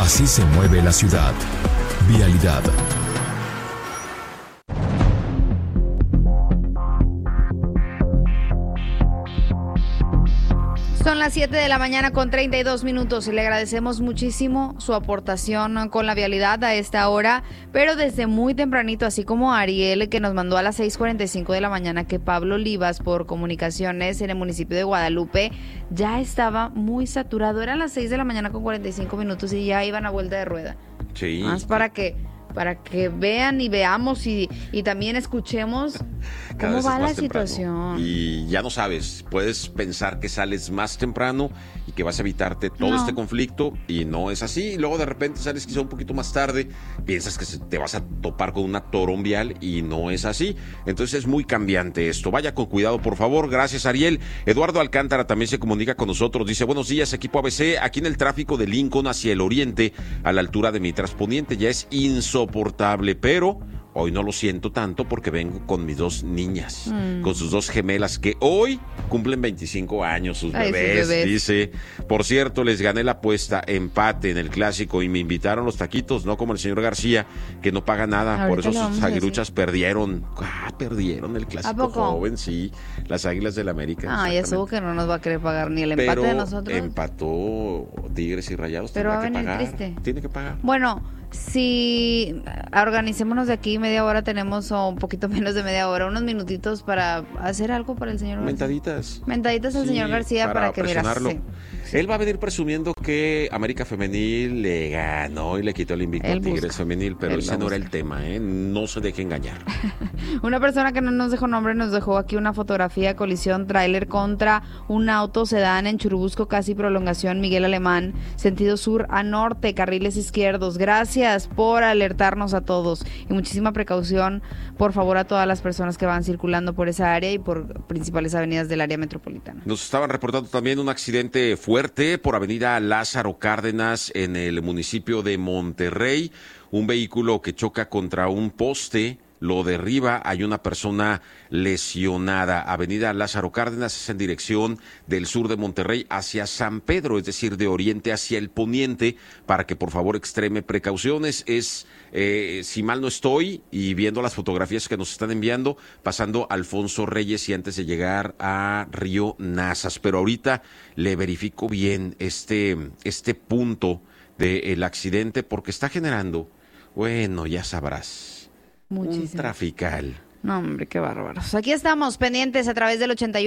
Así se mueve la ciudad. Vialidad. Son las 7 de la mañana con 32 minutos y le agradecemos muchísimo su aportación con la vialidad a esta hora, pero desde muy tempranito, así como Ariel, que nos mandó a las 6:45 de la mañana que Pablo Olivas por comunicaciones en el municipio de Guadalupe ya estaba muy saturado. Eran las 6 de la mañana con 45 minutos y ya iban a vuelta de rueda. Sí. Más para que vean y veamos y también escuchemos cómo va la situación. Y ya no sabes, puedes pensar que sales más temprano y que vas a evitarte todo este conflicto, y no es así. Y luego de repente sales quizá un poquito más tarde, piensas que te vas a topar con una torón vial y no es así. Entonces es muy cambiante esto. Vaya con cuidado, por favor. Gracias, Ariel. Eduardo Alcántara también se comunica con nosotros. Dice: buenos días, equipo ABC. Aquí en el tráfico de Lincoln hacia el oriente, a la altura de Mitras Poniente, ya es insoportable, pero hoy no lo siento tanto porque vengo con mis dos niñas, con sus dos gemelas que hoy cumplen 25 años, sus bebés. Dice: por cierto, les gané la apuesta, empate en el clásico y me invitaron los taquitos, no como el señor García, que no paga nada. Ahorita por eso sus aguiluchas perdieron el clásico joven, sí, las Águilas del América. Ah, y eso que no nos va a querer pagar ni el empate de nosotros. Empató Tigres y Rayados, pero va a venir triste. Tiene que pagar. Bueno, si organicémonos de aquí media hora, tenemos un poquito menos de media hora, unos minutitos para hacer algo para el señor García. Mentaditas al señor García para que presionarlo. Sí. Él va a venir presumiendo que América Femenil le ganó y le quitó el invicto a Tigres Femenil, pero ese no era el tema, no se deje engañar. Una persona que no nos dejó nombre nos dejó aquí una fotografía de colisión tráiler contra un auto sedán en Churubusco, casi prolongación Miguel Alemán, sentido sur a norte, carriles izquierdos. Gracias por alertarnos a todos y muchísima precaución, por favor, a todas las personas que van circulando por esa área y por principales avenidas del área metropolitana. Nos estaban reportando también un accidente fuerte por avenida Lázaro Cárdenas en el municipio de Monterrey. Un vehículo que choca contra un poste, lo derriba, hay una persona lesionada. Avenida Lázaro Cárdenas es en dirección del sur de Monterrey hacia San Pedro, es decir, de oriente hacia el poniente, para que por favor extreme precauciones. Es, si mal no estoy, y viendo las fotografías que nos están enviando, pasando Alfonso Reyes y antes de llegar a Río Nazas. Pero ahorita le verifico bien este punto del accidente, porque está generando, bueno, ya sabrás, muchísimo. Un trafical. No, hombre, qué bárbaros. Aquí estamos pendientes a través del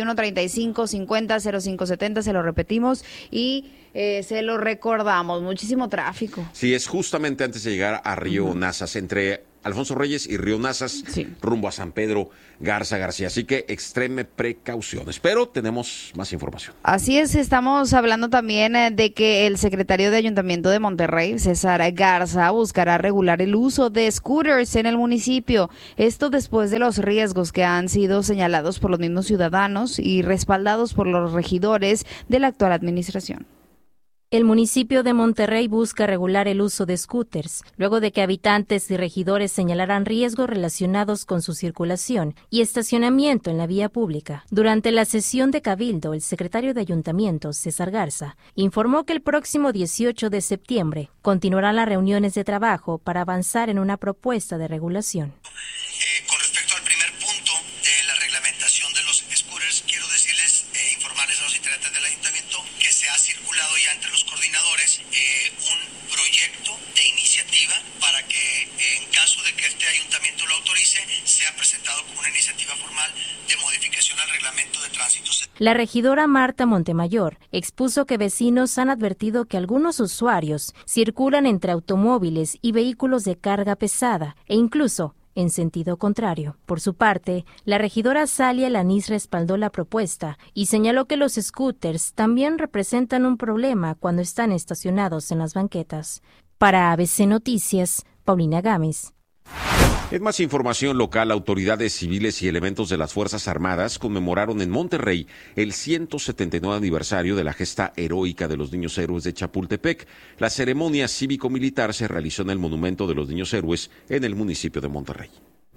81-35-50-0570, se lo repetimos y se lo recordamos. Muchísimo tráfico. Sí, es justamente antes de llegar a Río Nazas, entre Alfonso Reyes y Río Nazas, rumbo a San Pedro Garza. Así que extreme precauciones. Pero tenemos más información. Así es, estamos hablando también de que el secretario de Ayuntamiento de Monterrey, César Garza, buscará regular el uso de scooters en el municipio. Esto después de los riesgos que han sido señalados por los mismos ciudadanos y respaldados por los regidores de la actual administración. El municipio de Monterrey busca regular el uso de scooters, luego de que habitantes y regidores señalaran riesgos relacionados con su circulación y estacionamiento en la vía pública. Durante la sesión de Cabildo, el secretario de Ayuntamiento, César Garza, informó que el próximo 18 de septiembre continuarán las reuniones de trabajo para avanzar en una propuesta de regulación. Con respecto al primer punto de la reglamentación de los scooters, quiero decirles, informarles a los integrantes del Ayuntamiento que se ha circulado ya entre los coordinadores un proyecto de iniciativa para que en caso de que este ayuntamiento lo autorice, sea presentado como una iniciativa formal de modificación al reglamento de tránsito. La regidora Marta Montemayor expuso que vecinos han advertido que algunos usuarios circulan entre automóviles y vehículos de carga pesada e incluso en sentido contrario. Por su parte, la regidora Salia Lanís respaldó la propuesta y señaló que los scooters también representan un problema cuando están estacionados en las banquetas. Para ABC Noticias, Paulina Gámez. En más información local, autoridades civiles y elementos de las Fuerzas Armadas conmemoraron en Monterrey el 179 aniversario de la gesta heroica de los Niños Héroes de Chapultepec. La ceremonia cívico-militar se realizó en el Monumento de los Niños Héroes en el municipio de Monterrey.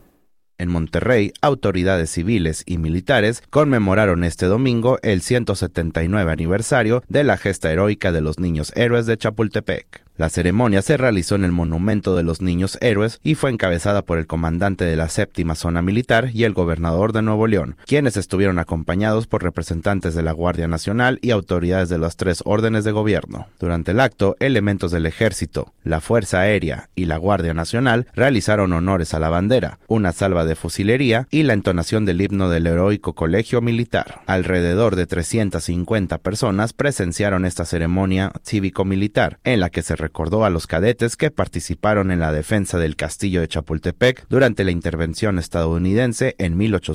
En Monterrey, autoridades civiles y militares conmemoraron este domingo el 179 aniversario de la gesta heroica de los Niños Héroes de Chapultepec. La ceremonia se realizó en el Monumento de los Niños Héroes y fue encabezada por el comandante de la 7ª Zona Militar y el gobernador de Nuevo León, quienes estuvieron acompañados por representantes de la Guardia Nacional y autoridades de las 3 órdenes de gobierno. Durante el acto, elementos del Ejército, la Fuerza Aérea y la Guardia Nacional realizaron honores a la bandera, una salva de fusilería y la entonación del himno del heroico Colegio Militar. Alrededor de 350 personas presenciaron esta ceremonia cívico-militar, en la que se recordó a los cadetes que participaron en la defensa del castillo de Chapultepec durante la intervención estadounidense en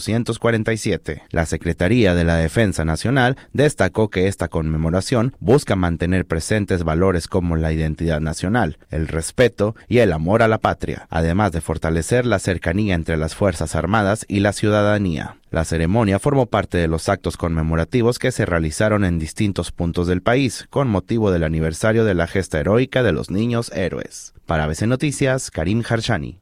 1847. La Secretaría de la Defensa Nacional destacó que esta conmemoración busca mantener presentes valores como la identidad nacional, el respeto y el amor a la patria, además de fortalecer la cercanía entre las Fuerzas Armadas y la ciudadanía. La ceremonia formó parte de los actos conmemorativos que se realizaron en distintos puntos del país, con motivo del aniversario de la gesta heroica de los niños héroes. Para ABC Noticias, Karim Harshani.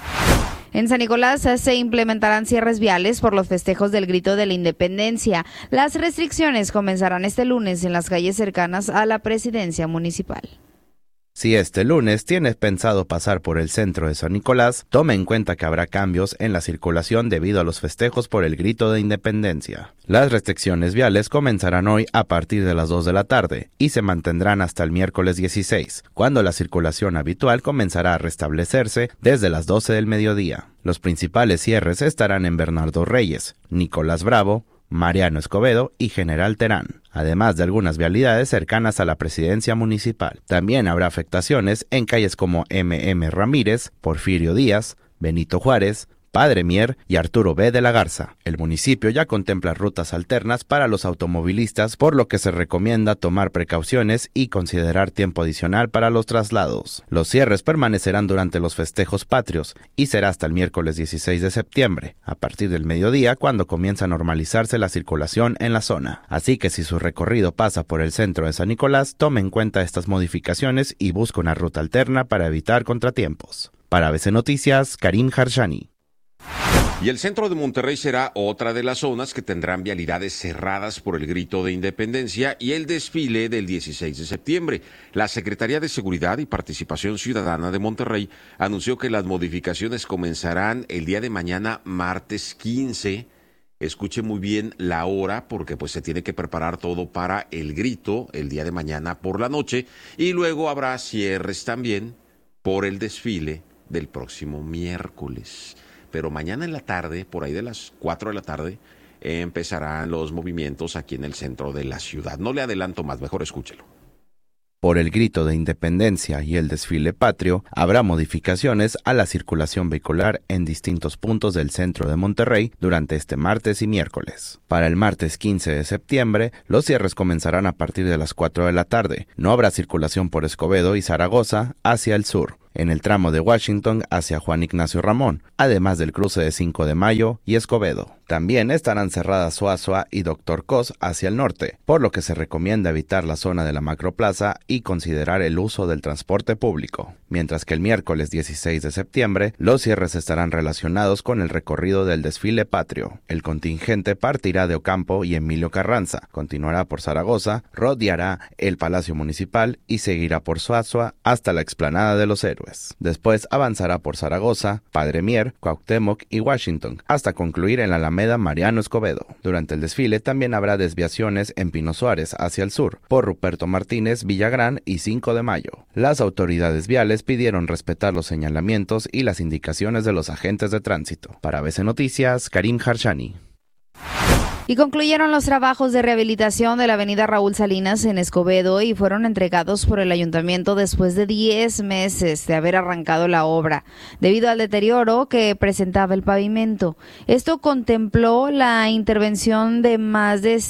En San Nicolás se implementarán cierres viales por los festejos del Grito de la Independencia. Las restricciones comenzarán este lunes en las calles cercanas a la presidencia municipal. Si este lunes tienes pensado pasar por el centro de San Nicolás, tome en cuenta que habrá cambios en la circulación debido a los festejos por el Grito de Independencia. Las restricciones viales comenzarán hoy a partir de las 2 de la tarde y se mantendrán hasta el miércoles 16, cuando la circulación habitual comenzará a restablecerse desde las 12 del mediodía. Los principales cierres estarán en Bernardo Reyes, Nicolás Bravo, Mariano Escobedo y General Terán, además de algunas vialidades cercanas a la presidencia municipal. También habrá afectaciones en calles como M.M. Ramírez, Porfirio Díaz, Benito Juárez, Padre Mier y Arturo B. de la Garza. El municipio ya contempla rutas alternas para los automovilistas, por lo que se recomienda tomar precauciones y considerar tiempo adicional para los traslados. Los cierres permanecerán durante los festejos patrios y será hasta el miércoles 16 de septiembre, a partir del mediodía, cuando comienza a normalizarse la circulación en la zona. Así que si su recorrido pasa por el centro de San Nicolás, tome en cuenta estas modificaciones y busque una ruta alterna para evitar contratiempos. Para ABC Noticias, Karim Harshani. Y el centro de Monterrey será otra de las zonas que tendrán vialidades cerradas por el Grito de Independencia y el desfile del 16 de septiembre. La Secretaría de Seguridad y Participación Ciudadana de Monterrey anunció que las modificaciones comenzarán el día de mañana, martes 15. Escuche muy bien la hora, porque pues se tiene que preparar todo para el grito el día de mañana por la noche, y luego habrá cierres también por el desfile del próximo miércoles. Pero mañana en la tarde, por ahí de las 4 de la tarde, empezarán los movimientos aquí en el centro de la ciudad. No le adelanto más, mejor escúchelo. Por el Grito de Independencia y el desfile patrio, habrá modificaciones a la circulación vehicular en distintos puntos del centro de Monterrey durante este martes y miércoles. Para el martes 15 de septiembre, los cierres comenzarán a partir de las 4 de la tarde. No habrá circulación por Escobedo y Zaragoza hacia el sur, en el tramo de Washington hacia Juan Ignacio Ramón, además del cruce de 5 de Mayo y Escobedo. También estarán cerradas Suazua y Dr. Cos hacia el norte, por lo que se recomienda evitar la zona de la Macroplaza y considerar el uso del transporte público. Mientras que el miércoles 16 de septiembre, los cierres estarán relacionados con el recorrido del desfile patrio. El contingente partirá de Ocampo y Emilio Carranza, continuará por Zaragoza, rodeará el Palacio Municipal y seguirá por Suazua hasta la explanada de los Héroes. Después avanzará por Zaragoza, Padre Mier, Cuauhtémoc y Washington, hasta concluir en la Alameda Mariano Escobedo. Durante el desfile también habrá desviaciones en Pino Suárez hacia el sur, por Ruperto Martínez, Villagrán y 5 de Mayo. Las autoridades viales pidieron respetar los señalamientos y las indicaciones de los agentes de tránsito. Para ABC Noticias, Karim Harshani. Y concluyeron los trabajos de rehabilitación de la avenida Raúl Salinas en Escobedo y fueron entregados por el ayuntamiento después de 10 meses de haber arrancado la obra, debido al deterioro que presentaba el pavimento. Esto contempló la inversión de más de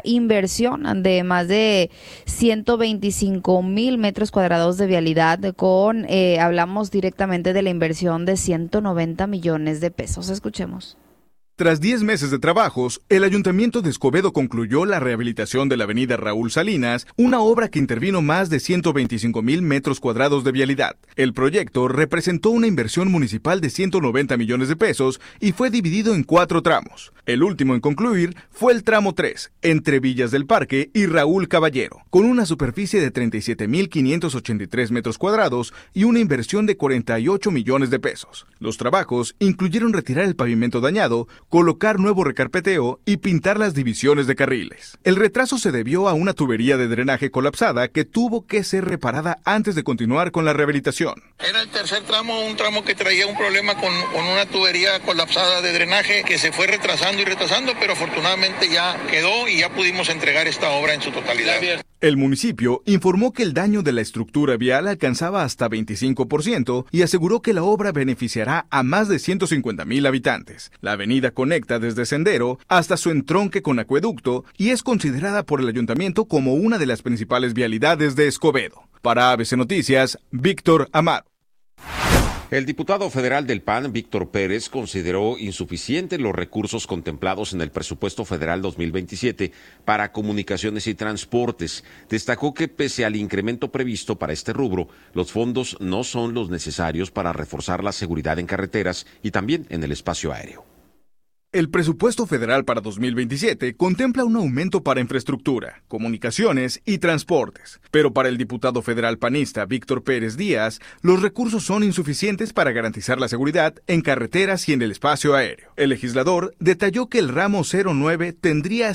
125,000 metros cuadrados de vialidad, hablamos directamente de la inversión de 190 millones de pesos. Escuchemos. Tras 10 meses de trabajos, el Ayuntamiento de Escobedo concluyó la rehabilitación de la avenida Raúl Salinas, una obra que intervino más de 125,000 metros cuadrados de vialidad. El proyecto representó una inversión municipal de 190 millones de pesos y fue dividido en 4 tramos. El último en concluir fue el tramo 3, entre Villas del Parque y Raúl Caballero, con una superficie de 37,583 metros cuadrados y una inversión de 48 millones de pesos. Los trabajos incluyeron retirar el pavimento dañado, colocar nuevo recarpeteo y pintar las divisiones de carriles. El retraso se debió a una tubería de drenaje colapsada que tuvo que ser reparada antes de continuar con la rehabilitación. Era el tercer tramo, un tramo que traía un problema con una tubería colapsada de drenaje que se fue retrasando, pero afortunadamente ya quedó y ya pudimos entregar esta obra en su totalidad. El municipio informó que el daño de la estructura vial alcanzaba hasta 25% y aseguró que la obra beneficiará a más de 150,000 habitantes. La avenida conecta desde Sendero hasta su entronque con Acueducto y es considerada por el ayuntamiento como una de las principales vialidades de Escobedo. Para ABC Noticias, Víctor Amaro. El diputado federal del PAN, Víctor Pérez, consideró insuficientes los recursos contemplados en el presupuesto federal 2027 para comunicaciones y transportes. Destacó que pese al incremento previsto para este rubro, los fondos no son los necesarios para reforzar la seguridad en carreteras y también en el espacio aéreo. El presupuesto federal para 2027 contempla un aumento para infraestructura, comunicaciones y transportes, pero para el diputado federal panista Víctor Pérez Díaz, los recursos son insuficientes para garantizar la seguridad en carreteras y en el espacio aéreo. El legislador detalló que el ramo 09 tendría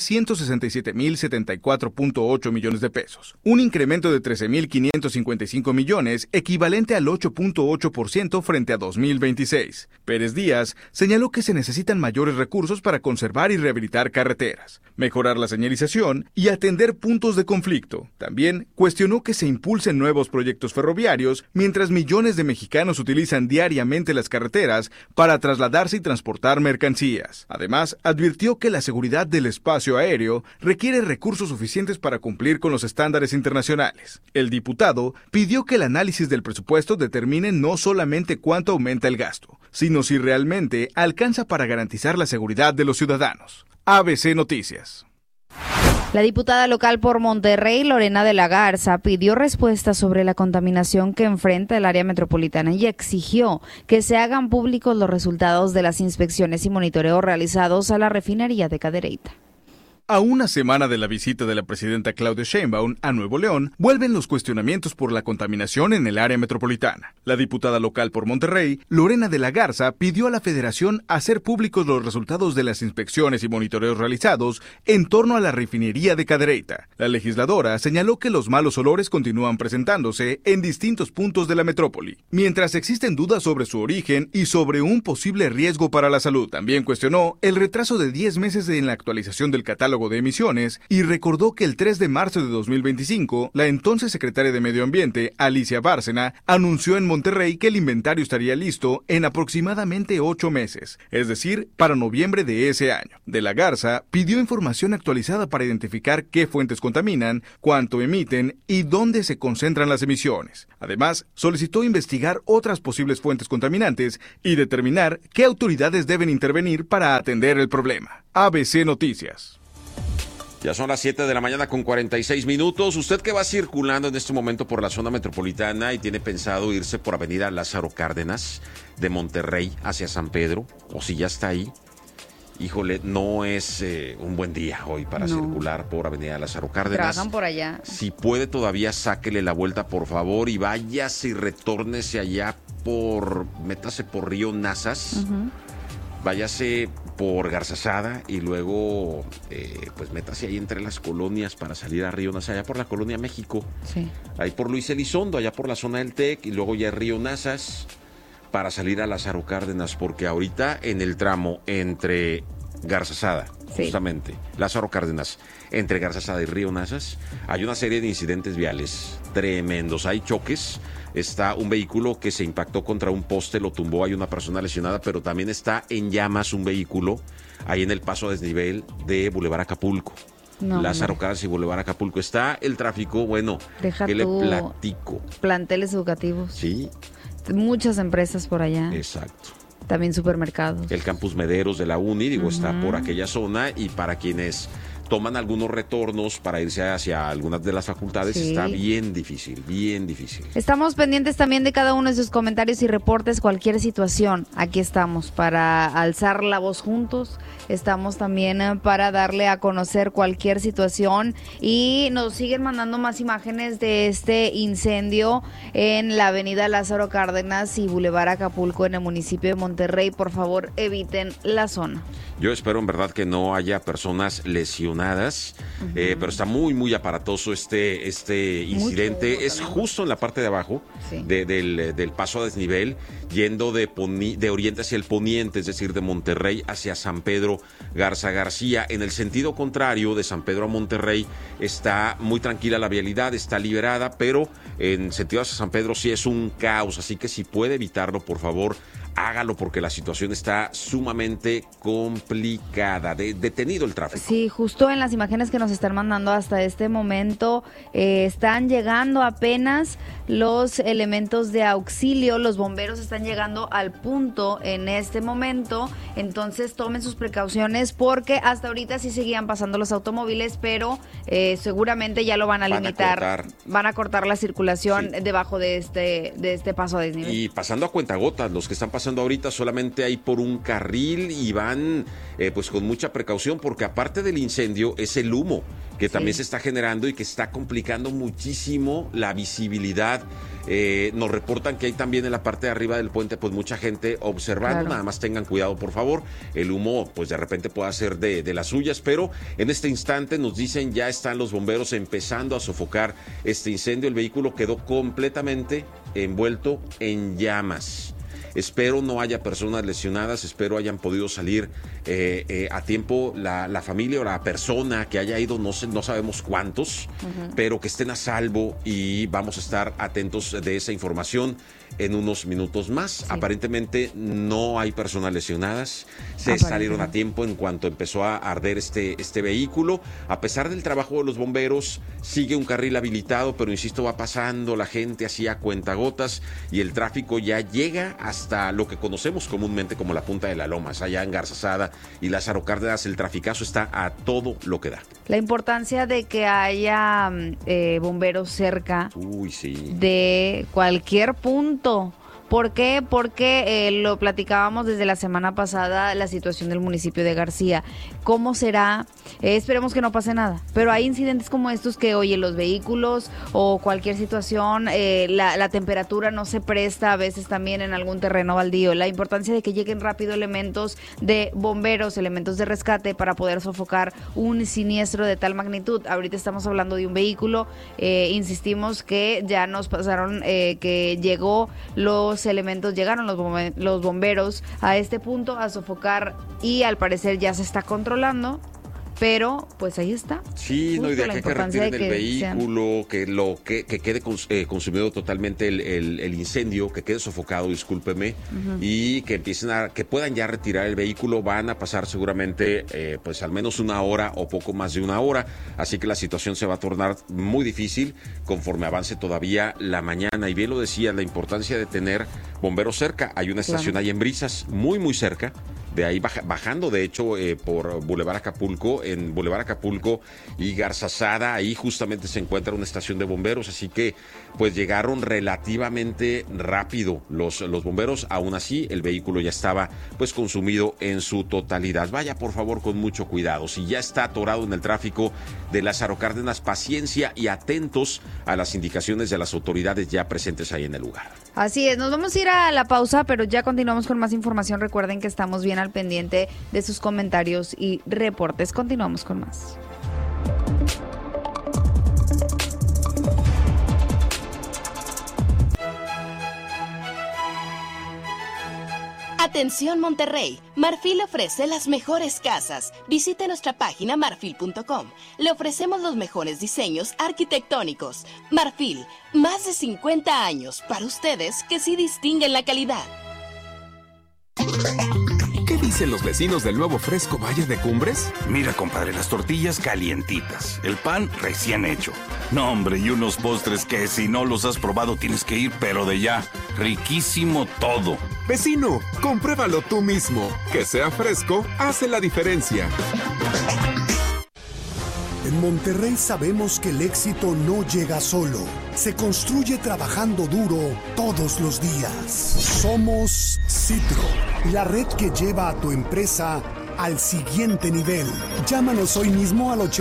167,074.8 millones de pesos, un incremento de 13,555 millones, equivalente al 8.8% frente a 2026. Pérez Díaz señaló que se necesitan mayores recursos para conservar y rehabilitar carreteras, mejorar la señalización y atender puntos de conflicto. También cuestionó que se impulsen nuevos proyectos ferroviarios mientras millones de mexicanos utilizan diariamente las carreteras para trasladarse y transportar mercancías. Además, advirtió que la seguridad del espacio aéreo requiere recursos suficientes para cumplir con los estándares internacionales. El diputado pidió que el análisis del presupuesto determine no solamente cuánto aumenta el gasto, sino si realmente alcanza para garantizar la seguridad de los ciudadanos. ABC Noticias. La diputada local por Monterrey, Lorena de la Garza, pidió respuestas sobre la contaminación que enfrenta el área metropolitana y exigió que se hagan públicos los resultados de las inspecciones y monitoreos realizados a la refinería de Cadereyta. A una semana de la visita de la presidenta Claudia Sheinbaum a Nuevo León, vuelven los cuestionamientos por la contaminación en el área metropolitana. La diputada local por Monterrey, Lorena de la Garza, pidió a la Federación hacer públicos los resultados de las inspecciones y monitoreos realizados en torno a la refinería de Cadereyta. La legisladora señaló que los malos olores continúan presentándose en distintos puntos de la metrópoli, mientras existen dudas sobre su origen y sobre un posible riesgo para la salud. También cuestionó el retraso de 10 meses en la actualización del catálogo de emisiones y recordó que el 3 de marzo de 2025, la entonces secretaria de Medio Ambiente, Alicia Bárcena, anunció en Monterrey que el inventario estaría listo en aproximadamente 8 meses, es decir, para noviembre de ese año. De la Garza pidió información actualizada para identificar qué fuentes contaminan, cuánto emiten y dónde se concentran las emisiones. Además, solicitó investigar otras posibles fuentes contaminantes y determinar qué autoridades deben intervenir para atender el problema. ABC Noticias. Ya son las 7 de la mañana con 46 minutos. Usted que va circulando en este momento por la zona metropolitana y tiene pensado irse por Avenida Lázaro Cárdenas de Monterrey hacia San Pedro, o si ya está ahí, híjole, no es un buen día hoy para circular por Avenida Lázaro Cárdenas. Trabajan por allá. Si puede todavía sáquele la vuelta, por favor, y váyase y retórnese allá métase por Río Nazas. Váyase por Garzazada y luego pues métase ahí entre las colonias para salir a Río Nazas, allá por la Colonia México. Sí. Ahí por Luis Elizondo, allá por la zona del TEC, y luego ya Río Nazas para salir a Lázaro Cárdenas, porque ahorita en el tramo entre Garzazada, justamente, Lázaro Cárdenas, entre Garzazada y Río Nazas, hay una serie de incidentes viales tremendos. Hay choques. Está un vehículo que se impactó contra un poste, lo tumbó, hay una persona lesionada, pero también está en llamas un vehículo ahí en el paso a desnivel de Boulevard Acapulco. Lázaro Cárdenas y Boulevard Acapulco. Está el tráfico, bueno, ¿qué le platico? Planteles educativos. Sí. Muchas empresas por allá. Exacto. También supermercados. El campus Mederos de la UNI, está por aquella zona, y para quienes toman algunos retornos para irse hacia algunas de las facultades, está bien difícil, bien difícil. Estamos pendientes también de cada uno de sus comentarios y reportes, cualquier situación. Aquí estamos para alzar la voz juntos, estamos también para darle a conocer cualquier situación, y nos siguen mandando más imágenes de este incendio en la avenida Lázaro Cárdenas y Boulevard Acapulco en el municipio de Monterrey. Por favor, eviten la zona. Yo espero en verdad que no haya personas lesionadas, pero está muy, muy aparatoso este incidente. Es justo en la parte de abajo del paso a desnivel, yendo de oriente hacia el poniente, es decir, de Monterrey hacia San Pedro Garza García. En el sentido contrario, de San Pedro a Monterrey, está muy tranquila la vialidad, está liberada, pero en sentido hacia San Pedro sí es un caos, así que si puede evitarlo, por favor, hágalo, porque la situación está sumamente complicada. Detenido el tráfico. Sí, justo en las imágenes que nos están mandando hasta este momento, están llegando apenas los elementos de auxilio, los bomberos están llegando al punto en este momento, entonces tomen sus precauciones, porque hasta ahorita sí seguían pasando los automóviles, pero seguramente ya lo van a limitar, van a cortar la circulación debajo de este paso a desnivel. Y pasando a cuentagotas, los que están pasando ahorita solamente hay por un carril y van pues con mucha precaución, porque aparte del incendio es el humo que también se está generando y que está complicando muchísimo la visibilidad. Nos reportan que hay también en la parte de arriba del puente pues mucha gente observando. Nada más tengan cuidado, por favor. El humo pues de repente puede ser de las suyas, pero en este instante nos dicen ya están los bomberos empezando a sofocar este incendio. El vehículo quedó completamente envuelto en llamas. Espero no haya personas lesionadas, espero hayan podido salir a tiempo la familia o la persona que haya ido, no sabemos cuántos, pero que estén a salvo, y vamos a estar atentos de esa información en unos minutos más. Aparentemente no hay personas lesionadas, se salieron a tiempo en cuanto empezó a arder este vehículo. A pesar del trabajo de los bomberos, sigue un carril habilitado, pero insisto, va pasando la gente así a cuentagotas, y el tráfico ya llega hasta lo que conocemos comúnmente como la Punta de la Lomas, allá en Garzazada y Lázaro Cárdenas. El traficazo está a todo lo que da. La importancia de que haya bomberos cerca de cualquier punto. ¿Por qué? Porque lo platicábamos desde la semana pasada, la situación del municipio de García. ¿Cómo será? Esperemos que no pase nada. Pero hay incidentes como estos que, oye, los vehículos o cualquier situación, la temperatura no se presta a veces también en algún terreno baldío. La importancia de que lleguen rápido elementos de bomberos, elementos de rescate para poder sofocar un siniestro de tal magnitud. Ahorita estamos hablando de un vehículo. Insistimos que ya nos pasaron que llegaron los bomberos a este punto a sofocar, y al parecer ya se está controlando, pero pues ahí está. Sí, no, y de que retiren el vehículo, que quede consumido totalmente el incendio, que quede sofocado, discúlpeme, y que que puedan ya retirar el vehículo. Van a pasar seguramente pues al menos una hora o poco más de una hora, así que la situación se va a tornar muy difícil conforme avance todavía la mañana. Y bien lo decía, la importancia de tener bomberos cerca. Hay una estación ahí en Brisas, muy muy cerca de ahí, bajando de hecho por Boulevard Acapulco, en Boulevard Acapulco y Garzazada, ahí justamente se encuentra una estación de bomberos, así que pues llegaron relativamente rápido los bomberos. Aún así el vehículo ya estaba pues consumido en su totalidad. Vaya por favor con mucho cuidado, si ya está atorado en el tráfico de Lázaro Cárdenas, paciencia y atentos a las indicaciones de las autoridades ya presentes ahí en el lugar. Así es, nos vamos a ir a la pausa, pero ya continuamos con más información. Recuerden que estamos bien al pendiente de sus comentarios y reportes. Continuamos con más. Atención Monterrey, Marfil ofrece las mejores casas. Visite nuestra página marfil.com. Le ofrecemos los mejores diseños arquitectónicos. Marfil, más de 50 años para ustedes que sí distinguen la calidad. ¿Qué dice dicen los vecinos del nuevo Fresco Valle de Cumbres? Mira, compadre, las tortillas calientitas, el pan recién hecho. No, hombre, y unos postres que si no los has probado tienes que ir, pero de ya. Riquísimo todo. Vecino, compruébalo tú mismo. Que sea fresco hace la diferencia. En Monterrey sabemos que el éxito no llega solo. Se construye trabajando duro todos los días. Somos Citro, la red que lleva a tu empresa al siguiente nivel. Llámanos hoy mismo al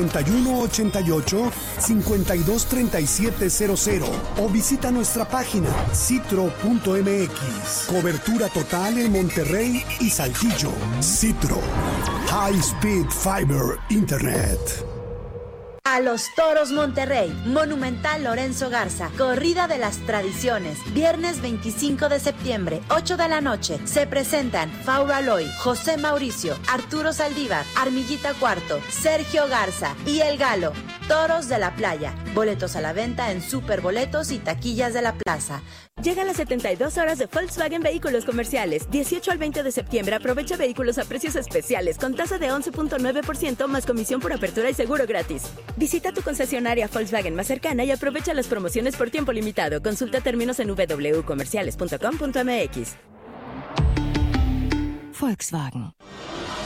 8188-523700 o visita nuestra página citro.mx. Cobertura total en Monterrey y Saltillo. Citro. High Speed Fiber Internet. A los Toros Monterrey, Monumental Lorenzo Garza, Corrida de las Tradiciones, viernes 25 de septiembre, 8 de la noche. Se presentan Fauro Aloy, José Mauricio, Arturo Saldívar, Armillita Cuarto, Sergio Garza y El Galo. Toros de la Playa. Boletos a la venta en Superboletos y taquillas de la plaza. Llegan las 72 horas de Volkswagen Vehículos Comerciales. 18 al 20 de septiembre aprovecha vehículos a precios especiales con tasa de 11.9% más comisión por apertura y seguro gratis. Visita tu concesionaria Volkswagen más cercana y aprovecha las promociones por tiempo limitado. Consulta términos en www.comerciales.com.mx. Volkswagen.